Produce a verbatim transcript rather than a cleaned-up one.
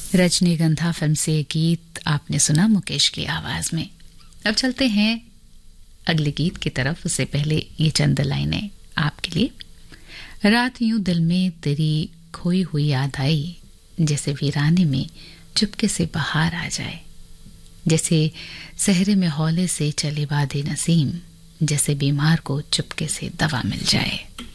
रजनीगंधा फिल्म से ये गीत आपने सुना मुकेश की आवाज में। अब चलते हैं अगले गीत की तरफ। उससे पहले ये चंद लाइनें आपके लिए। रात यूं दिल में तेरी खोई हुई याद आई, जैसे वीराने में चुपके से बाहर आ जाए, जैसे सहरे में हौले से चले बादे नसीम, जैसे बीमार को चुपके से दवा मिल जाए।